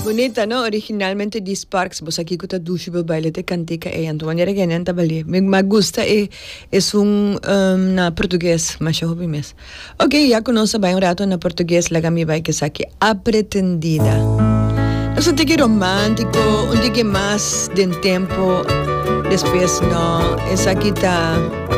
Bonita, ¿no? Originalmente de Sparks, vos aquí que dushi baile te cantica e Antoine Reganen tabali. Me gusta es na português, mas eu ouvi mesmo. Ok, já conosco bem um rato na português, lá me vai que aqui a pretendida. Não sei que romântico, onde que mais de tempo, depois não, essa aqui tá